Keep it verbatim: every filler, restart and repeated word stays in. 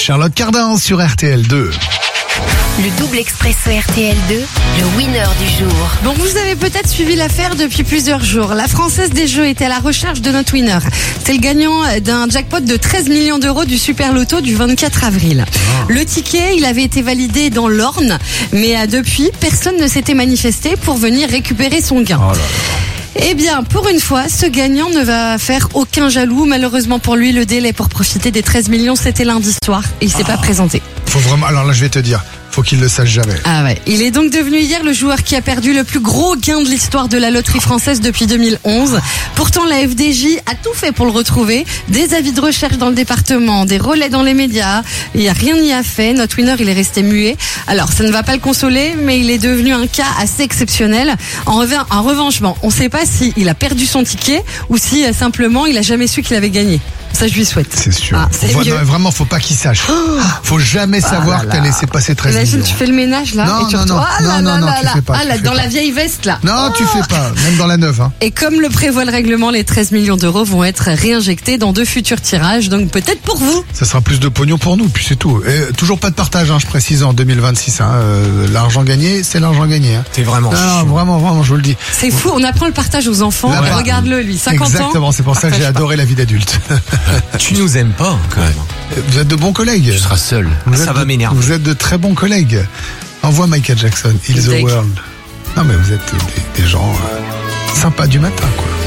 Charlotte Cardin sur R T L deux. Le double expresso R T L deux, le winner du jour. Bon, vous avez peut-être suivi l'affaire depuis plusieurs jours. La Française des Jeux était à la recherche de notre winner. C'est le gagnant d'un jackpot de treize millions d'euros du Super Loto du vingt-quatre avril. Le ticket, il avait été validé dans l'Orne, mais depuis, personne ne s'était manifesté pour venir récupérer son gain. Oh là là. Eh bien, pour une fois, ce gagnant ne va faire aucun jaloux. Malheureusement pour lui, le délai pour profiter des treize millions, c'était lundi soir et il s'est Ah. pas présenté. Faut vraiment. Alors là, je vais te dire. Faut qu'il le sache jamais. Ah ouais. Il est donc devenu hier le joueur qui a perdu le plus gros gain de l'histoire de la loterie française depuis deux mille onze. Pourtant, la F D J a tout fait pour le retrouver. Des avis de recherche dans le département, des relais dans les médias. Il y a rien n'y a fait. Notre winner, il est resté muet. Alors, ça ne va pas le consoler, mais il est devenu un cas assez exceptionnel. En, rev- en revanche, bon, on ne sait pas si il a perdu son ticket ou si euh, simplement il a jamais su qu'il avait gagné. Ça, je lui souhaite. C'est sûr. Ah, c'est Faut- mieux. non, vraiment, faut pas qu'il sache. Faut jamais savoir que t'as laissé passer treize Imagine, millions. tu fais le ménage là Non, et tu non, retournes. non. Ah là Non, là non, non, là tu là. fais pas, Ah tu là, fais dans pas. la vieille veste là. Non, tu fais pas. Même dans la neuve. Hein. Et comme le prévoit le règlement, les treize millions d'euros vont être réinjectés dans deux futurs tirages, donc peut-être pour vous. Ça sera plus de pognon pour nous, puis c'est tout. Et toujours pas de partage, hein, je précise, en deux mille vingt-six. Hein. Euh, l'argent gagné, c'est l'argent gagné. Hein. C'est vraiment Non, chiant. vraiment, vraiment, je vous le dis. C'est fou, on apprend le partage aux enfants. Là-bas. Regarde-le, lui, cinquante ans. Exactement, c'est pour ça que j'ai partage pas. adoré la vie d'adulte. Tu nous aimes pas, quand même. Vous êtes de bons collègues. Tu seras seul. Vous Ça êtes va de- m'énerver. Vous êtes de très bons collègues. Envoie Michael Jackson, Heal the Deg. World. Non mais vous êtes des, des gens euh, sympas du matin, quoi.